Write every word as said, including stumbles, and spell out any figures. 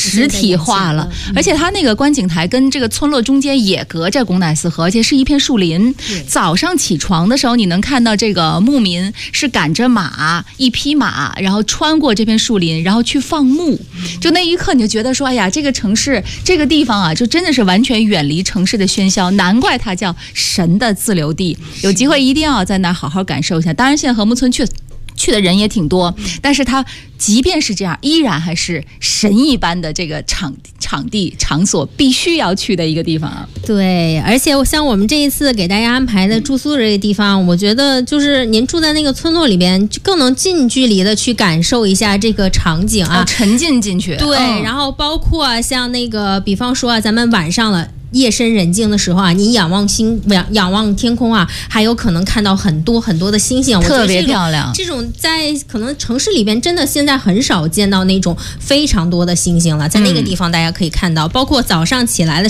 实体化了。而且它那个观景台跟这个村落中间也隔着贡乃斯河，而且是一片树林。早上起床的时候，你能看到这个牧民是赶着马，一匹马，然后穿过这片树林，然后去放牧。就那一刻，你就觉得说，哎呀，这个城市，这个地方啊，就真的是完全远离城市的喧嚣，难怪它叫神的自留地。有机会一定要在那儿好好感受一下。当然，现在禾木村去去的人也挺多，但是它即便是这样，依然还是神一般的这个场场地场所必须要去的一个地方啊。 对，而且像我们这一次给大家安排的住宿的这个地方，我觉得就是您住在那个村落里边，更能近距离的去感受一下这个场景啊， 哦、沉浸进去。 对、嗯，然后包括像那个，比方说啊，咱们晚上了。夜深人静的时候啊，你仰望星仰仰望天空啊，还有可能看到很多很多的星星， 特别漂亮。 这种在可能城市里边真的现在很少见到那种非常多的星星了，在那个地方大家可以看到，嗯、包括早上起来的